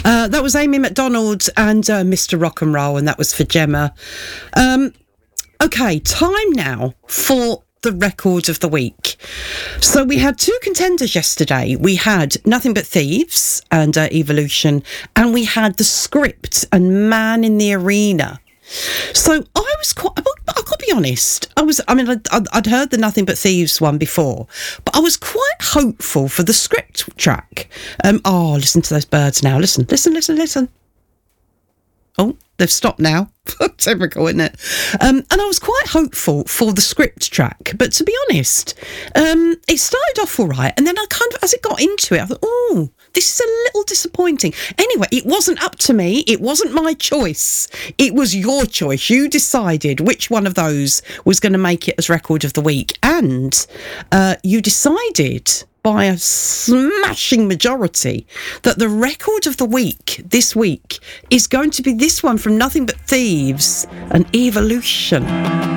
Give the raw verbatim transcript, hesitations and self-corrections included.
Uh, that was Amy McDonald and uh, Mister Rock and Roll, and that was for Gemma. Um, okay, time now for the record of the week. So we had two contenders yesterday. We had Nothing But Thieves and uh, Evolution, and we had The Script and Man in the Arena. So I was quite, I've got to be honest, I was, I mean, I'd, I'd heard the Nothing But Thieves one before, but I was quite hopeful for the Script track. Um, oh, listen to those birds now. Listen, listen, listen, listen. Oh, they've stopped now. Typical, isn't it? Um, and I was quite hopeful for the Script track, but to be honest, um, it started off all right, and then I kind of, as it got into it, I thought, oh, this is a little disappointing. Anyway, it wasn't up to me. It wasn't my choice. It was your choice. You decided which one of those was going to make it as record of the week, and uh, you decided by a smashing majority that the record of the week this week is going to be this one from Nothing But Thieves and Evolution.